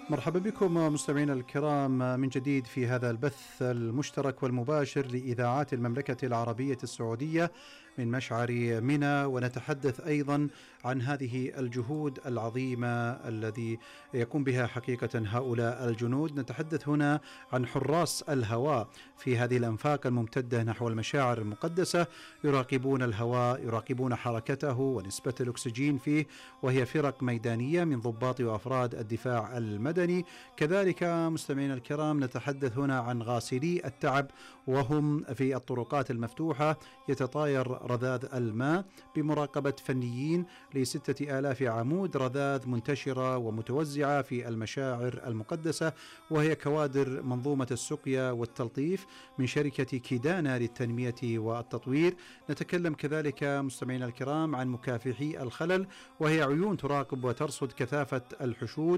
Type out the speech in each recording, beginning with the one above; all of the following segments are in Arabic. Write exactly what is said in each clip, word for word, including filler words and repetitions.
مرحبا بكم مستمعينا الكرام من جديد في هذا البث المشترك والمباشر لإذاعات المملكة العربية السعودية من مشعر منى، ونتحدث أيضا عن هذه الجهود العظيمة الذي يقوم بها حقيقة هؤلاء الجنود. نتحدث هنا عن حراس الهواء في هذه الأنفاق الممتدة نحو المشاعر المقدسة، يراقبون الهواء، يراقبون حركته ونسبة الأكسجين فيه، وهي فرق ميدانية من ضباط وأفراد الدفاع المدني. كذلك مستمعينا الكرام نتحدث هنا عن غاسلي التعب، وهم في الطرقات المفتوحة يتطاير رذاذ الماء بمراقبة فنيين لستة آلاف عمود رذاذ منتشرة ومتوزعة في المشاعر المقدسة، وهي كوادر منظومة السقيا والتلطيف من شركة كيدانا للتنمية والتطوير. نتكلم كذلك مستمعينا الكرام عن مكافحي الخلل، وهي عيون تراقب وترصد كثافة الحشود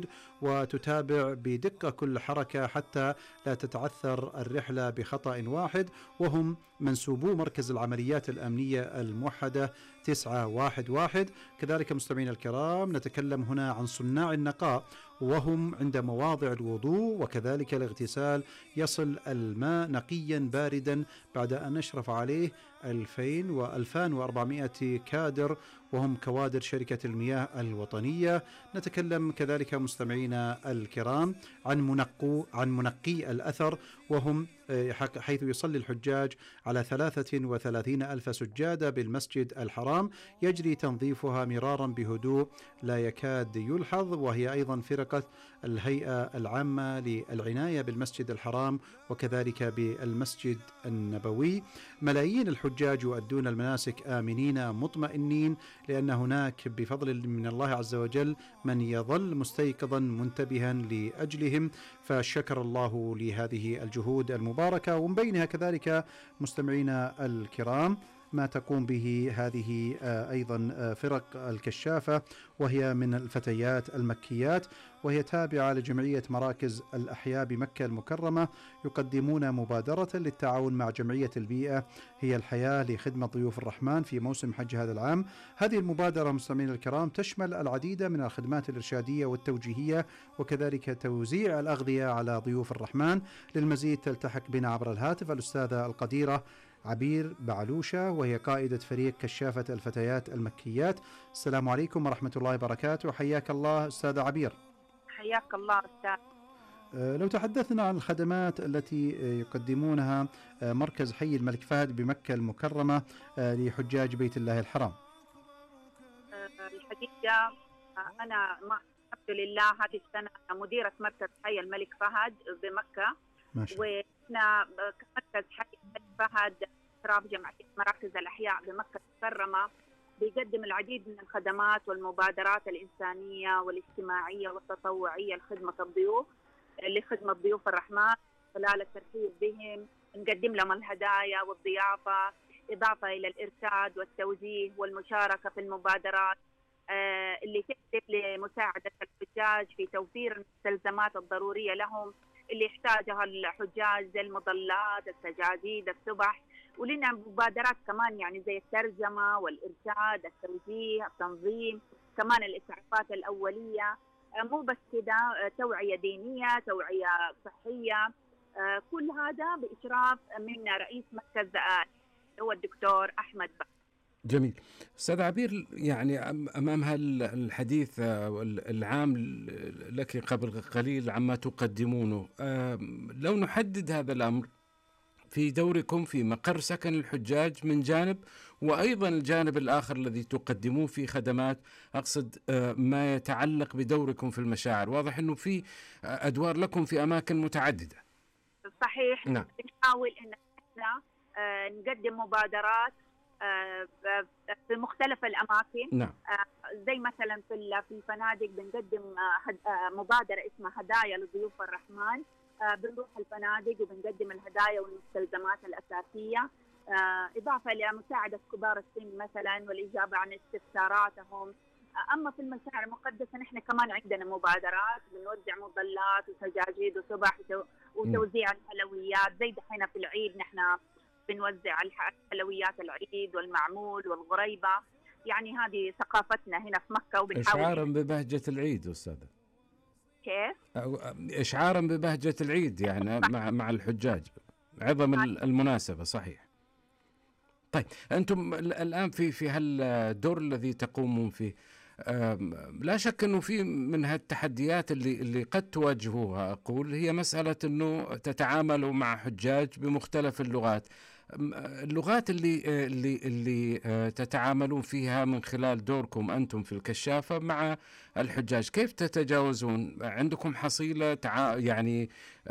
وتتابع بدقة كل حركة حتى لا تتعثر الرحلة بخطأ واحد، وهم منسوبو مركز العمليات الأمنية الموحدة تسعة واحد واحد. كذلك مستمعينا الكرام نتكلم هنا عن صناع النقاء، وهم عند مواضع الوضوء وكذلك الاغتسال يصل الماء نقيا باردا بعد أن نشرف عليه ألفين وألفان وأربعمائة كادر، وهم كوادر شركة المياه الوطنية. نتكلم كذلك مستمعينا الكرام عن منقو عن منقي الأثر، وهم حيث يصلي الحجاج على ثلاثة وثلاثين ألف سجادة بالمسجد الحرام، يجري تنظيفها مرارا بهدوء لا يكاد يلحظ، وهي أيضا فرقة الهيئة العامة للعناية بالمسجد الحرام وكذلك بالمسجد النبوي. ملايين الحجاج يؤدون المناسك آمنين مطمئنين، لأن هناك بفضل من الله عز وجل من يظل مستيقظا منتبها لأجلهم، فشكر الله لهذه الجهود المباركة. ومن بينها كذلك مستمعينا الكرام ما تقوم به هذه أيضا فرق الكشافة، وهي من الفتيات المكيات، وهي تابعة لجمعية مراكز الأحياء بمكة المكرمة، يقدمون مبادرة للتعاون مع جمعية البيئة هي الحياة لخدمة ضيوف الرحمن في موسم حج هذا العام. هذه المبادرة مستمعينا الكرام تشمل العديد من الخدمات الإرشادية والتوجيهية وكذلك توزيع الأغذية على ضيوف الرحمن. للمزيد تلتحق بنا عبر الهاتف الأستاذة القديرة عبير بعلوشة، وهي قائدة فريق كشافة الفتيات المكيات. السلام عليكم ورحمة الله وبركاته، حياك الله أستاذة عبير. حياك الله أستاذ. لو تحدثنا عن الخدمات التي يقدمونها مركز حي الملك فهد بمكة المكرمة لحجاج بيت الله الحرام. الحقيقة أنا الحمد لله هذه السنة مديرة مركز حي الملك فهد بمكة، وإحنا كمركز حي الملك فهد إشراف جمعية مراكز الأحياء بمكة المكرمة بيقدم العديد من الخدمات والمبادرات الإنسانية والاجتماعية والتطوعية لخدمة الضيوف لخدمة ضيوف الرحمن خلال الترحيب بهم. نقدم لهم الهدايا والضيافة، إضافة إلى الإرشاد والتوجيه والمشاركة في المبادرات آه اللي تهدف لمساعدة الحجاج في توفير المستلزمات الضرورية لهم اللي يحتاجها الحجاج زي المظلات، السجاجيد، السبح. ولنا مبادرات كمان يعني زي الترجمة والإرشاد، التوجيه، التنظيم، كمان الإسعافات الأولية. مو بس كده، توعية دينية، توعية صحية، كل هذا بإشراف من رئيس مركز هو الدكتور أحمد بك. جميل. أستاذ عبير، يعني أمام هالحديث العام لك قبل قليل عما تقدمونه، لو نحدد هذا الأمر في دوركم في مقر سكن الحجاج من جانب، وأيضا الجانب الآخر الذي تقدموه في خدمات، أقصد ما يتعلق بدوركم في المشاعر. واضح أنه في أدوار لكم في أماكن متعددة. صحيح. نعم. نحاول أن احنا نقدم مبادرات في مختلف الأماكن. نعم. زي مثلا في في الفنادق بنقدم مبادرة اسمها هدايا لضيوف الرحمن. بنروح الفنادق وبنقدم الهدايا والمستلزمات الأساسية، إضافة لمساعدة كبار السن مثلا والإجابة عن استفساراتهم. أما في المشاعر المقدسة نحن كمان عندنا مبادرات، بنوزع مظلات وسجاجيد وسبح وتوزيع الحلويات. زي دحين في العيد نحن بنوزع الحلويات العيد والمعمول والغريبة. يعني هذه ثقافتنا هنا في مكة، وبنحاول إشعارا ببهجة العيد أستاذة. كيف؟ إشعارا ببهجة العيد يعني مع مع الحجاج، عظم المناسبة. صحيح. طيب أنتم الآن في في هالدور الذي تقومون فيه، لا شك أنه في من هالتحديات اللي اللي قد تواجهوها، أقول هي مسألة أنه تتعاملوا مع حجاج بمختلف اللغات. اللغات اللي اللي اللي تتعاملون فيها من خلال دوركم أنتم في الكشافة مع الحجاج، كيف تتجاوزون؟ عندكم حصيلة تع... يعني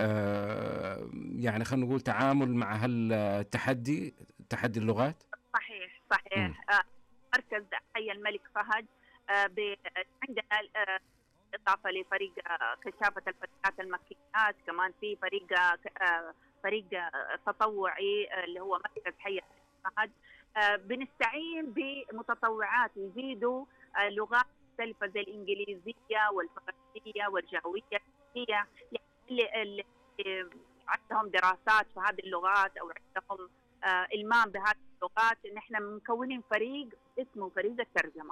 آه يعني خلينا نقول تعامل مع هالتحدي، تحدي اللغات؟ صحيح صحيح. آه مركز حي الملك فهد آه ب... عندنا آه إضافة لفريق آه كشافة الفتيات المكيات، كمان في فريق آه فريق تطوعي اللي هو مركز حي فهد. بنستعين بمتطوعات يزيدوا لغات مختلفة زي الإنجليزية والفرنسية والجهوية، هي اللي, اللي عندهم دراسات في هذه اللغات أو عندهم إلمام بهذه اللغات. نحن مكونين فريق اسمه فريق الترجمة.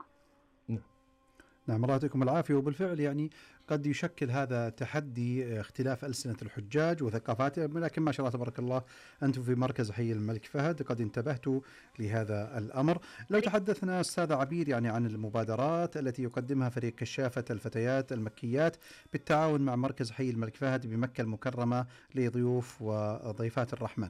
نعم، الله يعطيكم العافية. وبالفعل يعني قد يشكل هذا تحدي اختلاف ألسنة الحجاج وثقافاتهم، لكن ما شاء الله تبارك الله أنتم في مركز حي الملك فهد قد انتبهتوا لهذا الأمر. لو تحدثنا أستاذة عبير يعني عن المبادرات التي يقدمها فريق كشافة الفتيات المكيات بالتعاون مع مركز حي الملك فهد بمكة المكرمة لضيوف وضيفات الرحمن.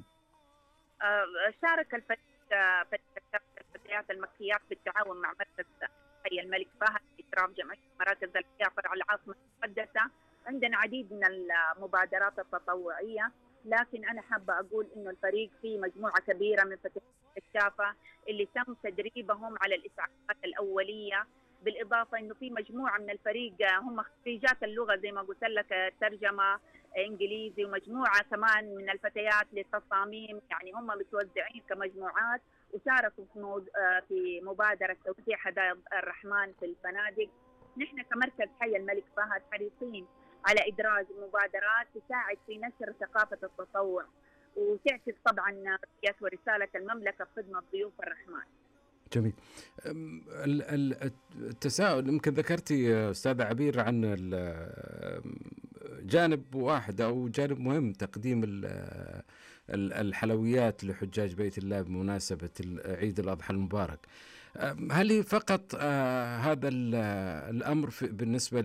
شارك الفريق فريق كشافة الفتيات المكيات بالتعاون مع مركز حي الملك فهد بإشراف جمعية مراكز الحياة فرع العاصمة المقدسة. عندنا عديد من المبادرات التطوعية، لكن أنا حابة أقول إنه الفريق فيه مجموعة كبيرة من فتيات الكشافة اللي تم تدريبهم على الإسعافات الأولية، بالإضافة إنه في مجموعة من الفريق هم خريجات اللغة زي ما قلت لك، ترجمة إنجليزي، ومجموعة كمان من الفتيات للتصاميم، يعني هم متوزعين كمجموعات وشاركوا في في مبادرة توزيع هدايا الرحمن في الفنادق. نحن كمركز حي الملك فهد حريصين على إدراج مبادرات تساعد في نشر ثقافة التطوع وتعكس طبعا رؤية ورسالة المملكة بخدمة ضيوف الرحمن. جميل. التساؤل يمكن ذكرتي أستاذة عبير عن جانب واحد أو جانب مهم، تقديم الحلويات لحجاج بيت الله بمناسبة عيد الأضحى المبارك. هل هي فقط هذا الأمر بالنسبة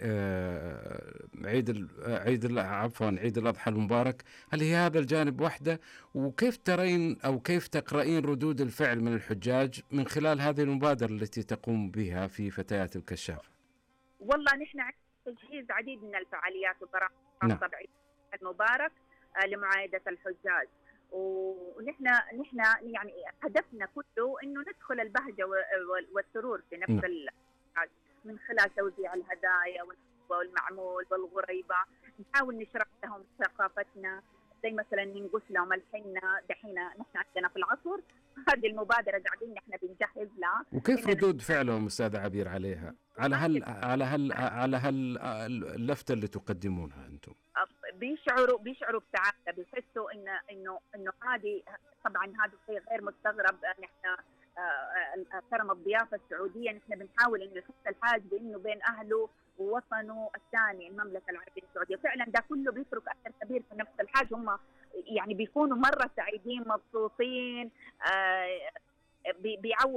لعيد عيد عفوا عيد الأضحى المبارك؟ هل هي هذا الجانب وحده؟ وكيف ترين أو كيف تقرأين ردود الفعل من الحجاج من خلال هذه المبادرة التي تقوم بها في فتيات الكشافة؟ والله نحن عندنا تجهيز عديد من الفعاليات وبرامج خاصة بعيد المبارك لمعايدة الحجاج، ونحن نحن يعني هدفنا كله انه ندخل البهجه والسرور في نفس الحاج من خلال توزيع الهدايا والمعمول والغريبه. نحاول نشرح لهم ثقافتنا، زي مثلا ننقش لهم الحنه. دحين نحن عندنا في العصر هذه المبادره قاعدين نحن بنجهز لها. وكيف ردود فعلهم استاذه عبير عليها على هل على هل على هل اللفته اللي تقدمونها انتم؟ بيشعروا بيشعروا بسعاده، بيحسوا انه انه انه هذه طبعا هذا شيء غير مستغرب. نحن كرم الضيافه السعوديه نحن بنحاول انه يحس الحاج بانه بين اهله ووطنه الثاني المملكه العربيه السعوديه. فعلا ده كله بيترك اثر كبير في نفس الحاج، هم يعني بيكونوا مره سعيدين مبسوطين، بيعود